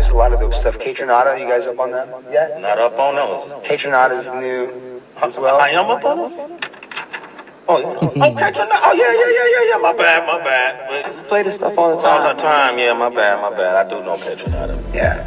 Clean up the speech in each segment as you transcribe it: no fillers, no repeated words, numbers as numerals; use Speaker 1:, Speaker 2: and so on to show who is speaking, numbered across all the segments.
Speaker 1: a lot of the stuff. Kaytranada, you guys up on that yet?
Speaker 2: Not up on those.
Speaker 1: Kaytranada is new as well.
Speaker 2: I am up on those? Oh, yeah. Okay, oh, yeah. My bad.
Speaker 1: Play this stuff all the
Speaker 2: All the
Speaker 1: time.
Speaker 2: time, yeah, my bad. I do know Petronada.
Speaker 1: Yeah.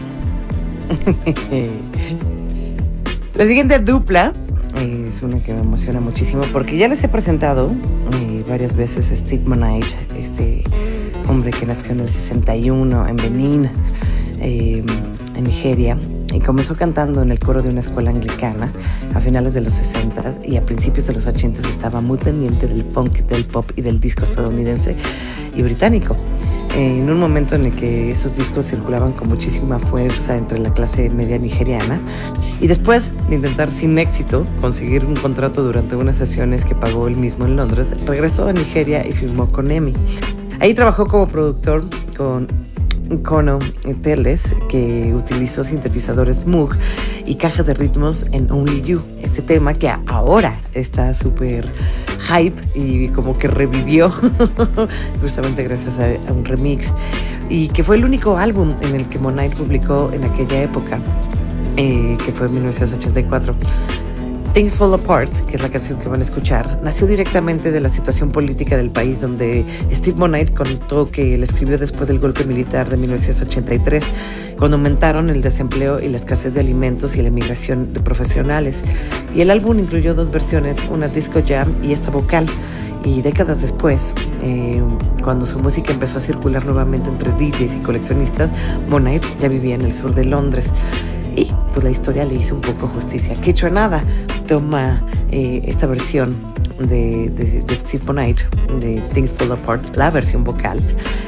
Speaker 3: La siguiente dupla es una que me emociona muchísimo porque ya les he presentado varias veces a Steve Monite, este hombre que nació en el 61 en Benín, en Nigeria, y comenzó cantando en el coro de una escuela anglicana a finales de los 60 y a principios de los 80 estaba muy pendiente del funk, del pop y del disco estadounidense y británico. En un momento en el que esos discos circulaban con muchísima fuerza entre la clase media nigeriana, y después de intentar sin éxito conseguir un contrato durante unas sesiones que pagó él mismo en Londres, regresó a Nigeria y firmó con EMI. Ahí trabajó como productor con Kono Teles, que utilizó sintetizadores Moog y cajas de ritmos en Only You, este tema que ahora está súper hype y como que revivió justamente gracias a un remix, y que fue el único álbum en el que Monite publicó en aquella época, que fue en 1984. Things Fall Apart, que es la canción que van a escuchar, nació directamente de la situación política del país, donde Steve Monite contó que la escribió después del golpe militar de 1983, cuando aumentaron el desempleo y la escasez de alimentos y la emigración de profesionales. Y el álbum incluyó dos versiones, una disco jam y esta vocal. Y décadas después, cuando su música empezó a circular nuevamente entre DJs y coleccionistas, Monite ya vivía en el sur de Londres. Y pues la historia le hizo un poco justicia. Kaytranada toma esta versión de Steve Monite, de Things Fall Apart, la versión vocal,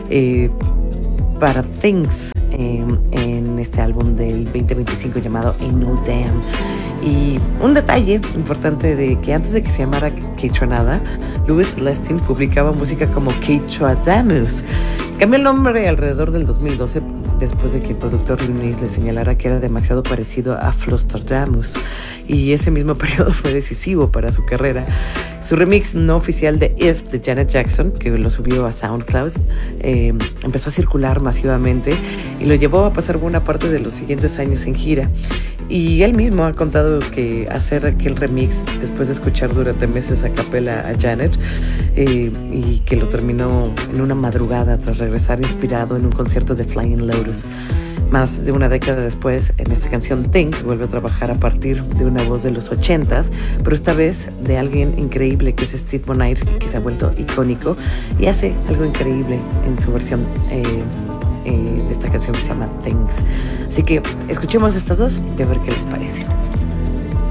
Speaker 3: para Things, en este álbum del 2025 llamado Ain't No Damn. Y un detalle importante de que antes de que se llamara Kaytranada, Louis Lestin publicaba música como Kaytradamus. Cambió el nombre alrededor del 2012 después de que el productor Lunis le señalara que era demasiado parecido a Flostradamus, y ese mismo periodo fue decisivo para su carrera. Su remix no oficial de If de Janet Jackson, que lo subió a SoundCloud, empezó a circular masivamente y lo llevó a pasar buena parte de los siguientes años en gira. Y él mismo ha contado que hacer aquel remix después de escuchar durante meses a capela a Janet, y que lo terminó en una madrugada tras regresar inspirado en un concierto de Flying Lotus. Más de una década después, en esta canción Things, vuelve a trabajar a partir de una voz de los 80s, pero esta vez de alguien increíble que es Steve Monite, que se ha vuelto icónico y hace algo increíble en su versión de esta canción que se llama Things. Así que escuchemos estas dos y a ver qué les parece.